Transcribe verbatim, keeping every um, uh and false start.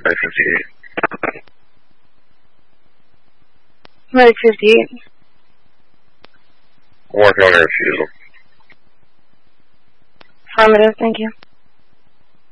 Ready fifty-eight. Ready fifty-eight. I'm working on your refusal. Affirmative, thank you.